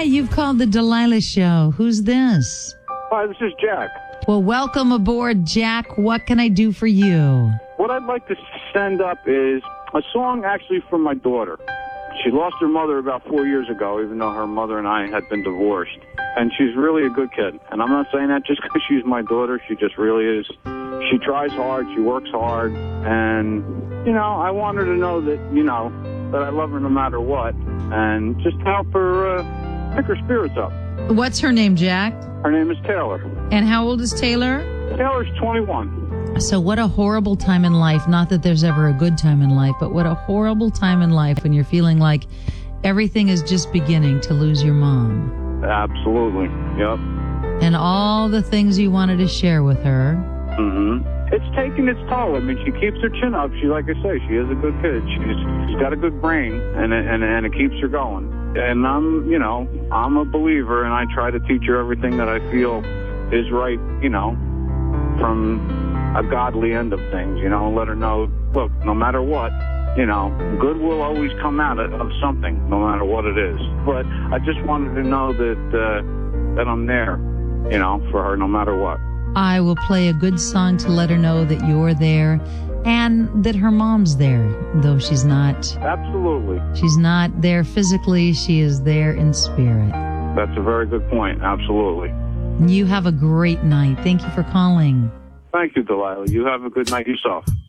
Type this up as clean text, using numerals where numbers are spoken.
you've called the Delilah Show. Who's this? Hi, this is Jack. Well, welcome aboard, Jack. What can I do for you? What I'd like to send up is a song actually from my daughter. She lost her mother about 4 years ago, even though her mother and I had been divorced. And she's really a good kid. And I'm not saying that just because she's my daughter. She just really is. She tries hard. She works hard. And, I want her to know that, that I love her no matter what. And just help her pick her spirits up. What's her name, Jack? Her name is Taylor. And how old is Taylor? Taylor's 21. So what a horrible time in life. Not that there's ever a good time in life, but what a horrible time in life when you're feeling like everything is just beginning to lose your mom. Absolutely. Yep. And all the things you wanted to share with her. Mm-hmm. It's taking its toll. I mean, she keeps her chin up. She, like I say, she is a good kid. She's got a good brain, and it keeps her going. And I'm a believer, and I try to teach her everything that I feel is right, from a godly end of things, let her know, look, no matter what, good will always come out of something, no matter what it is. But I just wanted to know that I'm there, for her no matter what. I will play a good song to let her know that you're there and that her mom's there, though she's not. Absolutely. She's not there physically. She is there in spirit. That's a very good point. Absolutely. You have a great night. Thank you for calling. Thank you, Delilah. You have a good night yourself.